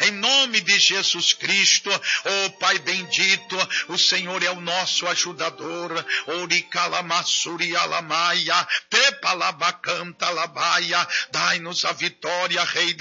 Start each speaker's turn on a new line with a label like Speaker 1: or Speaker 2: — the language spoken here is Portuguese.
Speaker 1: em nome de Jesus Cristo. Oh Pai bendito, o Senhor é o nosso ajudador. Oricalamassuri alamaia, tepalabacanta labaia, dai-nos a vitória, Rei